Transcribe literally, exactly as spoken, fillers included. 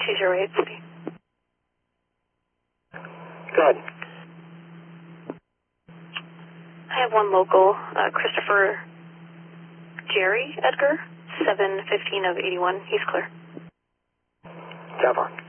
two zero eight City. Good. I have one local, uh, Christopher Jerry Edgar, seven fifteen of eighty-one. He's clear. Devon.